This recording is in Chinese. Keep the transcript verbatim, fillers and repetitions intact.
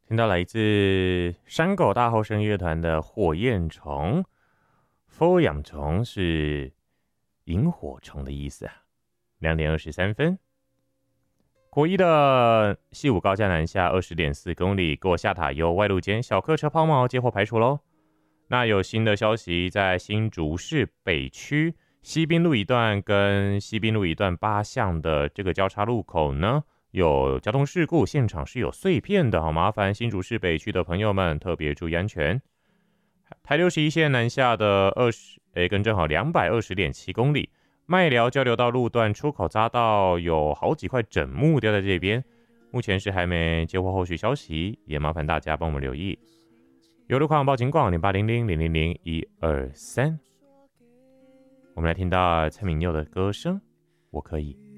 听到来自山狗大后生乐团的火焰虫，火焰虫是萤火虫的意思啊。两点二十三分，国一的西武高架南下二十点四公里，过下塔悠外路间小客车抛锚，接获排除喽。那有新的消息，在新竹市北区西滨路一段跟西滨路一段八巷的这个交叉路口呢，有交通事故，现场是有碎片的，好麻烦新竹市北区的朋友们特别注意安全。台六十一线南下的二十，哎，跟正好两百二十点七公里，麦寮交流道路段出口匝道有好几块枕木掉在这边，目前是还没接获后续消息，也麻烦大家帮我们留意。有路况报警广零八零零零零零一二三。我们来听到蔡明佑的歌声，我可以。